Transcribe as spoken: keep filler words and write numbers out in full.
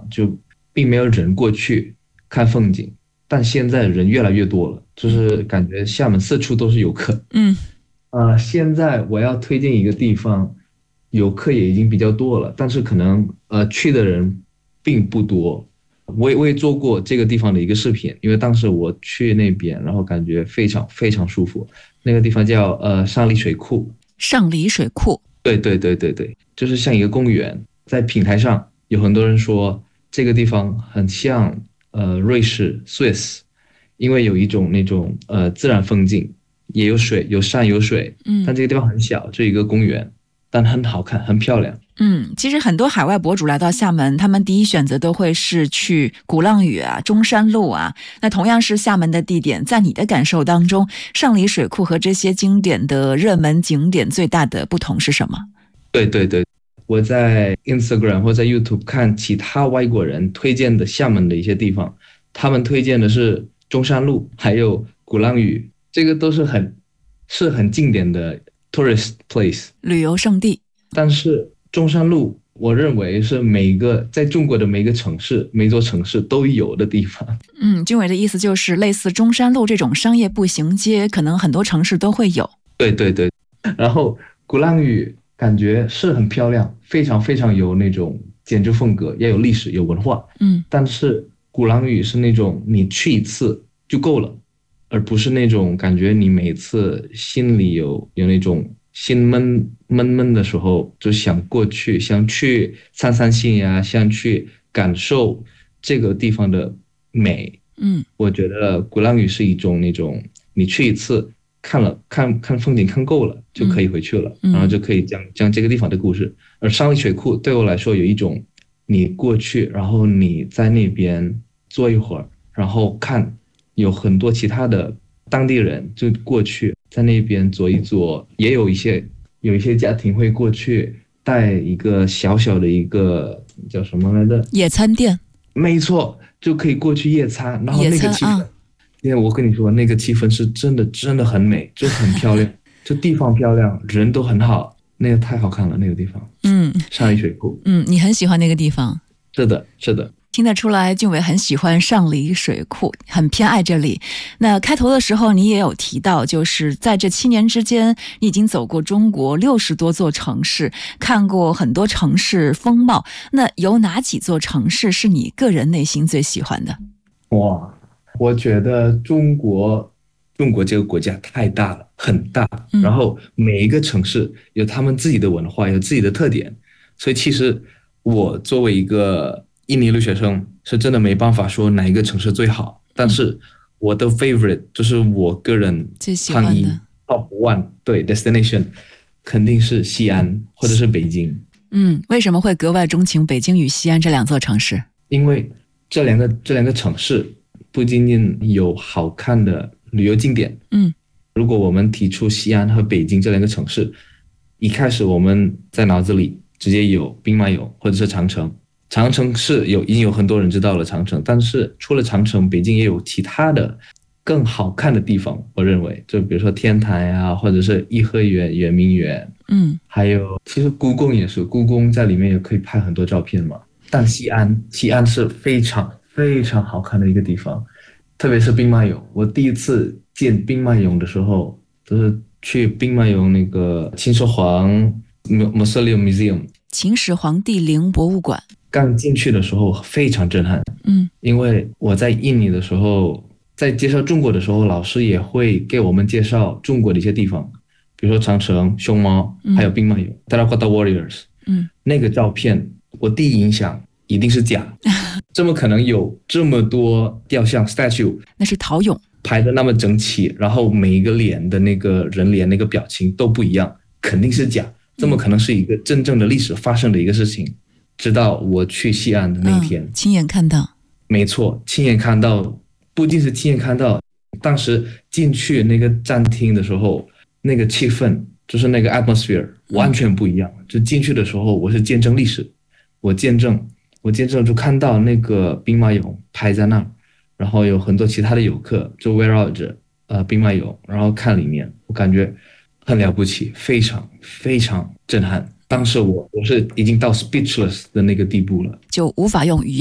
就并没有人过去看风景，但现在人越来越多了，就是感觉厦门四处都是游客。 嗯呃，现在我要推荐一个地方，游客也已经比较多了，但是可能呃去的人并不多。我也我也做过这个地方的一个视频，因为当时我去那边，然后感觉非常非常舒服。那个地方叫呃上里水库。 上里水库。 对对对对对，就是像一个公园，在平台上有很多人说这个地方很像呃瑞士 Swiss，因为有一种那种呃自然风景，也有水，有山有水， 嗯但这个地方很小，就一个公园，但很好看，很漂亮。 嗯，其实很多海外博主来到厦门，他们第一选择都会是去鼓浪屿啊、中山路啊。那同样是厦门的地点，在你的感受当中，上里水库和这些经典的热门景点最大的不同是什么？ 对对对，我在 Instagram 或在 YouTube 看其他外国人推荐的厦门的一些地方，他们推荐的是中山路，还有鼓浪屿，这个都是很是很经典的 tourist place。 旅游胜地。 但是中山路，我认为是每个在中国的每个城市、每座城市都有的地方。 嗯，军伟的意思就是类似中山路这种商业步行街，可能很多城市都会有。 对对对，然后鼓浪屿感觉是很漂亮，非常非常有那种建筑风格，也有历史、有文化。 嗯但是鼓浪屿是那种你去一次就够了，而不是那种感觉你每次心里有有那种心闷闷闷的时候，就想过去，想去散散心呀，想去感受这个地方的美。 嗯我觉得鼓浪屿是一种那种你去一次看了看看风景看够了就可以回去了， 嗯然后就可以讲讲这个地方的故事。而上里水库对我来说有一种你过去，然后你在那边坐一会儿，然后看有很多其他的当地人就过去在那边坐一坐，也有一些有一些家庭会过去带一个小小的一个叫什么来着？ 野餐店。 没错，就可以过去夜餐，然后野那个气氛， 餐啊。 因为我跟你说，那个气氛是真的真的很美，就很漂亮，就地方漂亮，人都很好，那个太好看了，那个地方， 嗯上里水库。 嗯，你很喜欢那个地方。 是的，是的。 听得出来，俊伟很喜欢上里水库，很偏爱这里。那开头的时候，你也有提到，就是在这七年之间，你已经走过中国六十多座城市，看过很多城市风貌。那有哪几座城市是你个人内心最喜欢的？ 哇，我觉得中国，中国这个国家太大了，很大， 嗯然后每一个城市有他们自己的文化，有自己的特点，所以其实我作为一个印尼留学生，是真的没办法说哪一个城市最好，但是我的 favorite 就是我个人最喜欢的倡议 top one 对 destination 肯定是西安或者是北京。 嗯，为什么会格外钟情北京与西安这两座城市？ 因为这两个这两个城市不仅仅有好看的旅游景点。 嗯如果我们提出西安和北京这两个城市，一开始我们在脑子里直接有兵马俑或者是长城。长城是有已经有很多人知道了长城，但是除了长城，北京也有其他的更好看的地方。我认为，就比如说天坛呀，或者是颐和园、圆明园， 嗯还有其实故宫也是，故宫在里面也可以拍很多照片嘛。但西安，西安是非常非常好看的一个地方，特别是兵马俑。我第一次见兵马俑的时候，就是去兵马俑那个秦始皇 Mausoleum Museum， 秦始皇帝陵博物馆。 刚进去的时候非常震撼。 嗯因为我在印尼的时候，在介绍中国的时候，老师也会给我们介绍中国的一些地方，比如说长城、熊猫，还有兵马俑 Terracotta Warriors。 嗯那个照片，我第一印象一定是假，怎么可能有这么多雕像 statue 那是陶俑。 排的那么整齐，然后每一个脸的那个人脸那个表情都不一样，肯定是假，怎么可能是一个真正的历史发生的一个事情？直到我去西安的那一天， 嗯，亲眼看到。 没错，亲眼看到，不仅是亲眼看到，当时进去那个展厅的时候，那个气氛就是那个 atmosphere 完全不一样。就进去的时候，我是见证历史，我见证，我见证就看到那个兵马俑排在那儿，然后有很多其他的游客就围绕着呃兵马俑，然后看里面，我感觉很了不起，非常非常震撼。当时我我是已经到 speechless 的那个地步了， 就无法用语言